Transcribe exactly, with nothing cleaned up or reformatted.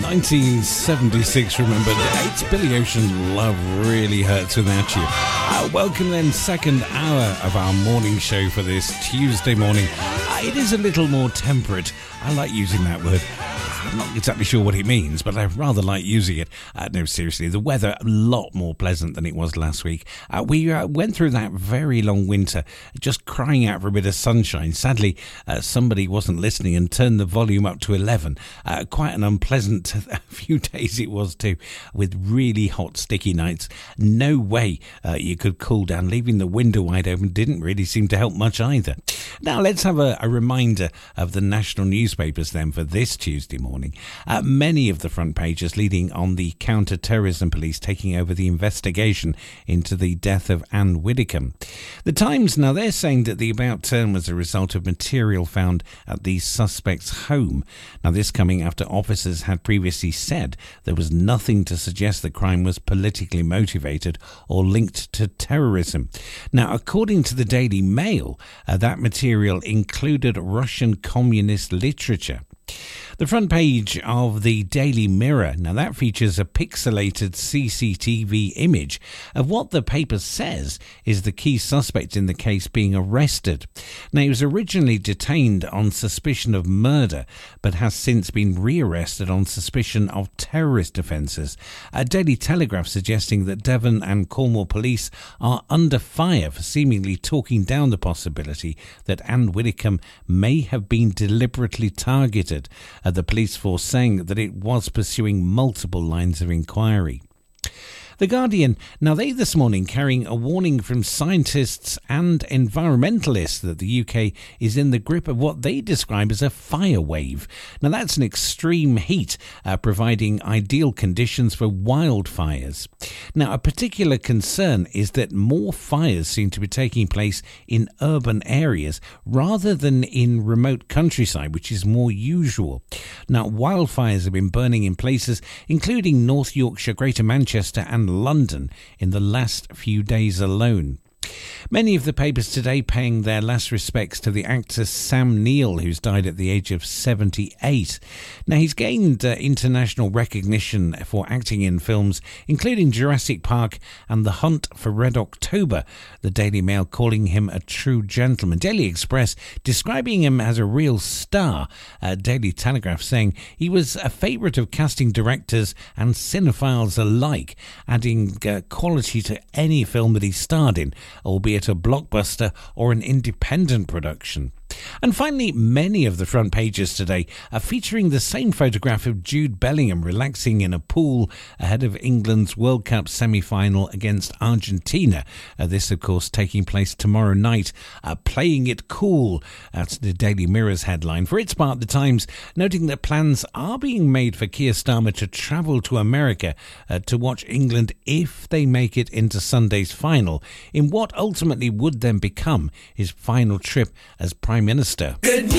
nineteen seventy-six, remember, it's Billy Ocean, Love Really Hurts Without You. Uh, welcome then, second hour of our morning show for this Tuesday morning. Uh, it is a little more temperate. I like using that word. I'm not exactly sure what it means, but I rather like using it. Uh, no, seriously, the weather a lot more pleasant than it was last week. Uh, we uh, went through that very long winter, just crying out for a bit of sunshine. Sadly, uh, somebody wasn't listening and turned the volume up to eleven. Uh, quite an unpleasant few days it was too, with really hot, sticky nights. No way uh, you could cool down. Leaving the window wide open didn't really seem to help much either. Now, let's have a, a reminder of the national newspapers then for this Tuesday morning. Uh, many of the front pages leading on the counter-terrorism police taking over the investigation into the death of Anne Widdecombe. The Times, now they're saying that the about turn was a result of material found at the suspect's home. Now this coming after officers had previously said there was nothing to suggest the crime was politically motivated or linked to terrorism. Now according to the Daily Mail, uh, that material included Russian communist literature. The front page of the Daily Mirror, now that features a pixelated C C T V image of what the paper says is the key suspect in the case being arrested. Now he was originally detained on suspicion of murder, but has since been rearrested on suspicion of terrorist offences. A Daily Telegraph suggesting that Devon and Cornwall police are under fire for seemingly talking down the possibility that Anne Widdecombe may have been deliberately targeted. Uh, the police force saying that it was pursuing multiple lines of inquiry. The Guardian, now they this morning carrying a warning from scientists and environmentalists that the U K is in the grip of what they describe as a fire wave. Now that's an extreme heat uh, providing ideal conditions for wildfires. Now a particular concern is that more fires seem to be taking place in urban areas rather than in remote countryside, which is more usual. Now wildfires have been burning in places including North Yorkshire, Greater Manchester and London in the last few days alone. Many of the papers today paying their last respects to the actor Sam Neill, who's died at the age of seventy-eight. Now, he's gained uh, international recognition for acting in films, including Jurassic Park and The Hunt for Red October, the Daily Mail calling him a true gentleman. Daily Express describing him as a real star. Uh, Daily Telegraph saying he was a favourite of casting directors and cinephiles alike, adding uh, quality to any film that he starred in, albeit a blockbuster or an independent production. And finally, many of the front pages today are featuring the same photograph of Jude Bellingham relaxing in a pool ahead of England's World Cup semi-final against Argentina. Uh, this, of course, taking place tomorrow night. Uh, playing it cool. That's the Daily Mirror's headline. For its part, the Times noting that plans are being made for Keir Starmer to travel to America uh, to watch England if they make it into Sunday's final, in what ultimately would then become his final trip as Prime Minister. Good